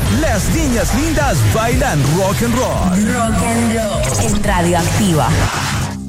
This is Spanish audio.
Las niñas lindas bailan rock and roll. Rock and roll en Radioactiva.